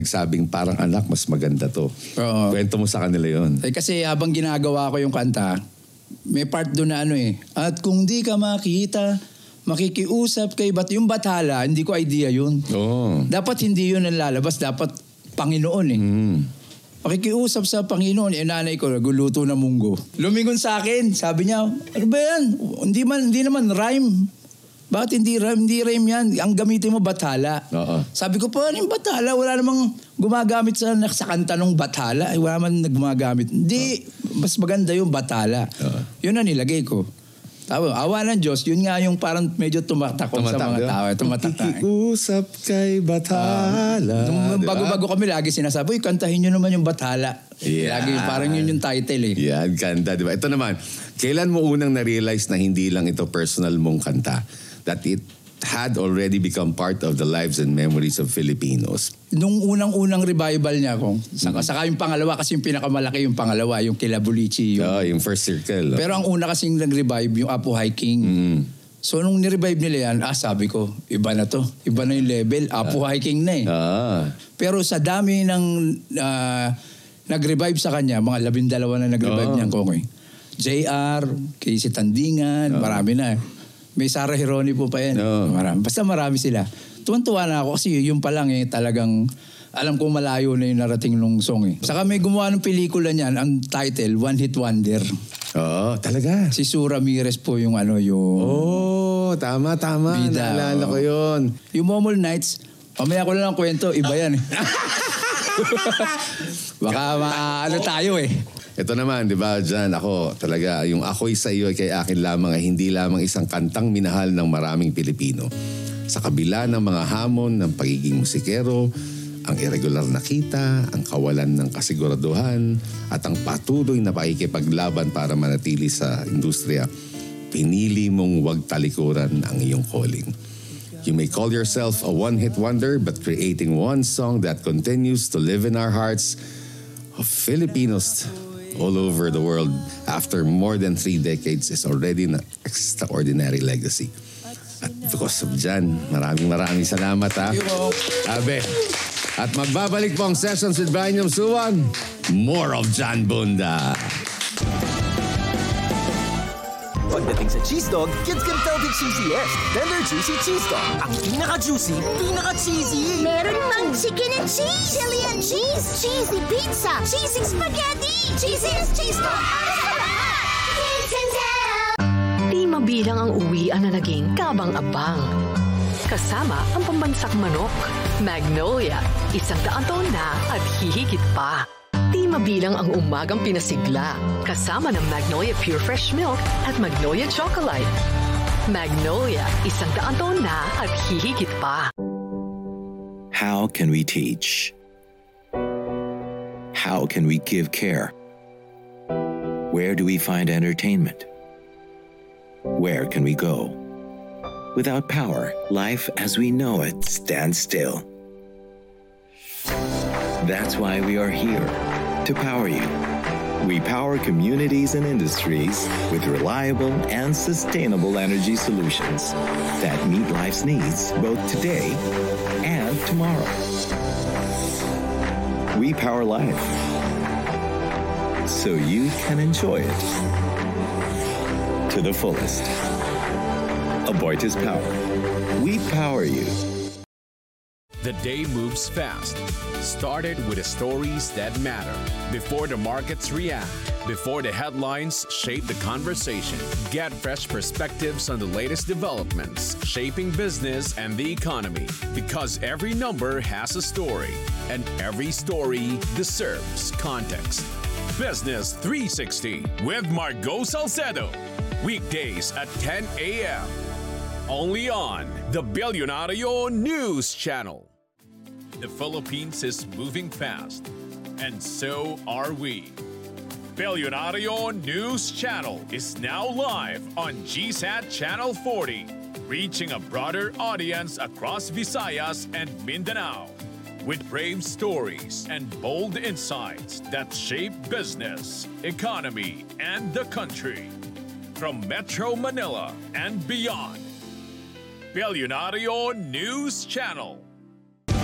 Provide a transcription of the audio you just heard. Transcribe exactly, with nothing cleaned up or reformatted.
Sabing parang anak, mas maganda to. Oo. Kwento mo sa kanila yun. Eh, kasi habang ginagawa ko yung kanta, may part doon na ano eh. At kung di ka makita, makikiusap kay Bat. Yung Bathala, hindi ko idea yun. Oo. Dapat hindi yun ang lalabas. Dapat Panginoon eh. Mm. Makikiusap sa Panginoon. Eh, nanay ko, naguluto na munggo. Lumingon sa akin. Sabi niya, ano ba yan? Hindi, man, hindi naman rhyme. Bakit hindi rhyme? Hindi rhyme yan. Ang gamitin mo, Bathala. Oo. Sabi ko, paano yung Bathala? Wala namang gumagamit sa, sa kanta ng Bathala. Ay, wala man naggumagamit. Hindi, mas maganda yung Bathala. Oo. Yun ang nilagay ko. Tama, awa ng Diyos, yun nga yung parang medyo tumatakot sa mga tao. Tumatak. Makikiusap kay Bathala. Uh, diba? Bago-bago kami lagi sinasabi, uy, kantahin nyo naman yung Bathala. Yeah. Lagi, parang yun yung title eh. Yan, kanta, di ba? Ito naman, kailan mo unang na-realize na hindi lang ito personal mong kanta? That it had already become part of the lives and memories of Filipinos? Nung unang-unang revival niya ko, saka, saka yung pangalawa, kasi yung pinakamalaki yung pangalawa, yung kila Bulichi. Yung, oh, yung first circle. Pero ang una kasing nag-revive, yung Apo Hiking. Mm. So nung ni-revive nila yan, ah sabi ko, iba na to. Iba na yung level, Apo Ah. Hiking na eh. Ah. Pero sa dami ng uh, nag-revive sa kanya, mga labindalawa na nag-revive Oh. niyan ko eh. J R, Casey Tandingan, Oh. marami na. May Sarah Hironi po pa yan. Oh. Marami. Basta marami sila. Tuwan-tuwa na ako kasi yung pa lang eh talagang alam kong malayo na yung narating nung song eh. Saka may gumawa ng pelikula niyan, ang title, One Hit Wonder. Oo, oh, talaga. Si Sue Ramirez po yung ano yung... Oh, tama, tama. Bida, Naalala oh. ko yun. Yung Momol Nights, mamaya ko lang ang kwento, iba yan eh. Baka maano tayo eh. Ito naman, di ba, Jan, ako talaga, yung ako'y sa iyo ay kay akin lamang ay hindi lamang isang kantang minahal ng maraming Pilipino. Sa kabila ng mga hamon ng pagiging musikero, ang irregular na kita, ang kawalan ng kasiguraduhan, at ang patuloy na pakikipaglaban para manatili sa industriya, pinili mong wag talikuran ang iyong calling. You may call yourself a one-hit wonder, but creating one song that continues to live in our hearts of Filipinos all over the world after more than three decades is already an extraordinary legacy. At because of Jan, maraming maraming salamat ha. Abe. At magbabalik po ang Sessions with Brian Yamsuan. More of Jan Bunda. Pagdating sa cheese dog, kids can tell the cheesiest. Tender juicy cheese dog. Ang pinaka-juicy, pinaka-cheesy. Meron pang chicken and cheese, chili and cheese, cheesy pizza, cheesy spaghetti, cheesiest cheese dog. Kids can tell. Di mabilang ang uwian na naging kabang-abang. Kasama ang pambansang manok, Magnolia, isang daan taon na at hihigit pa. Di mabilang ang umagang pinasigla, kasama ng Magnolia Pure Fresh Milk at Magnolia Chocolate. Magnolia, isang daan taon na at hihigit pa. How can we teach? How can we give care? Where do we find entertainment? Where can we go? Without power, life as we know it stands still. That's why we are here, to power you. We power communities and industries with reliable and sustainable energy solutions that meet life's needs both today and tomorrow. We power life so you can enjoy it to the fullest. Aboitiz Power. We power you. The day moves fast. Started with the stories that matter. Before the markets react, before the headlines shape the conversation, get fresh perspectives on the latest developments shaping business and the economy. Because every number has a story, and every story deserves context. Business three sixty with Margo Salcedo. Weekdays at ten a.m. Only on the Billionario News Channel. The Philippines is moving fast, and so are we. Billionario News Channel is now live on G SAT Channel forty, reaching a broader audience across Visayas and Mindanao, with brave stories and bold insights that shape business, economy, and the country. From Metro Manila and beyond. Billionario News Channel.